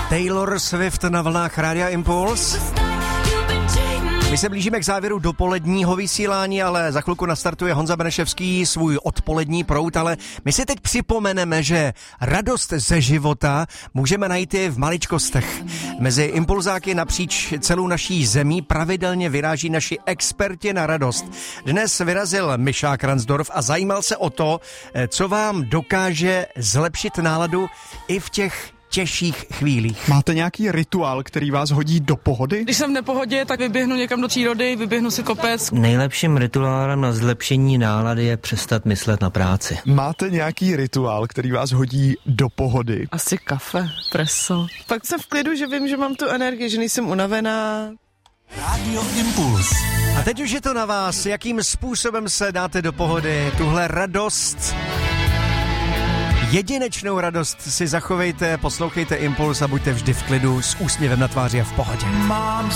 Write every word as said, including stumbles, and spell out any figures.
Taylor Swift na vlnách Rádia Impuls. My se blížíme k závěru dopoledního vysílání, ale za chvilku nastartuje Honza Beneševský svůj odpolední proud, ale my si teď připomeneme, že radost ze života můžeme najít i v maličkostech. Mezi impulzáky napříč celou naší zemí pravidelně vyráží naši experti na radost. Dnes vyrazil Mišák Ransdorf a zajímal se o to, co vám dokáže zlepšit náladu i v těch těžších chvílích. Máte nějaký rituál, který vás hodí do pohody? Když jsem v nepohodě, tak vyběhnu někam do přírody, vyběhnu si kopec. Nejlepším rituálem na zlepšení nálady je přestat myslet na práci. Máte nějaký rituál, který vás hodí do pohody? Asi kafe, preso. Pak jsem v klidu, že vím, že mám tu energii, že nejsem unavená. Rádio Impuls. A teď už je to na vás, jakým způsobem se dáte do pohody. Tuhle radost, jedinečnou radost si zachovejte, poslouchejte Impuls a buďte vždy v klidu s úsměvem na tváři a v pohodě. Mám